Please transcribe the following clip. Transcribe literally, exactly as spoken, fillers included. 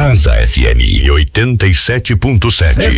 Casa F M oitenta e sete ponto sete.